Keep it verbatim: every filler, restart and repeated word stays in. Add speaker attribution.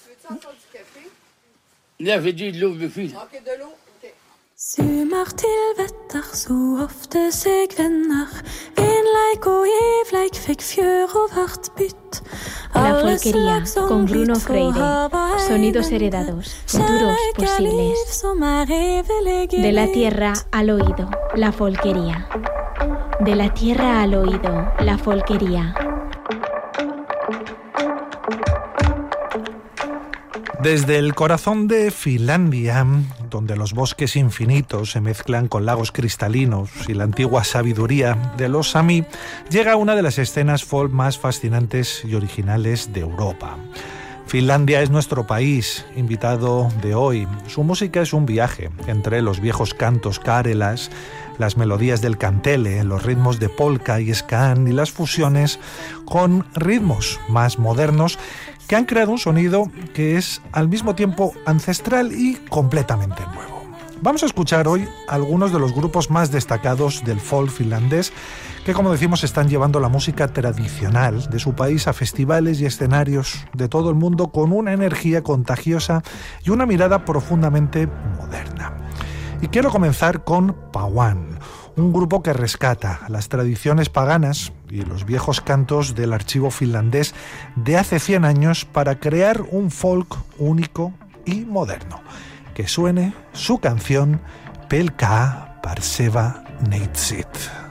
Speaker 1: Ja, för det låter fint.
Speaker 2: Sumar til vetter, så ofte seg venner. Vinleik og givleik fikk fjør og vart bytt.
Speaker 3: La Folquería, con Bruno Freire. Sonidos heredados, futuros posibles. De la tierra al oído, La Folquería. De la tierra al oído, La Folquería.
Speaker 4: Desde el corazón de Finlandia, donde los bosques infinitos se mezclan con lagos cristalinos y la antigua sabiduría de los Sami, llega una de las escenas folk más fascinantes y originales de Europa. Finlandia es nuestro país, invitado de hoy. Su música es un viaje entre los viejos cantos Karelas, las melodías del kantele, los ritmos de polka y skan y las fusiones con ritmos más modernos que han creado un sonido que es al mismo tiempo ancestral y completamente nuevo. Vamos a escuchar hoy algunos de los grupos más destacados del folk finlandés que, como decimos, están llevando la música tradicional de su país a festivales y escenarios de todo el mundo con una energía contagiosa y una mirada profundamente moderna. Y quiero comenzar con Pawan, un grupo que rescata las tradiciones paganas y los viejos cantos del archivo finlandés de hace cien años para crear un folk único y moderno. Que suene su canción Pelkää Parseva Neitsyt.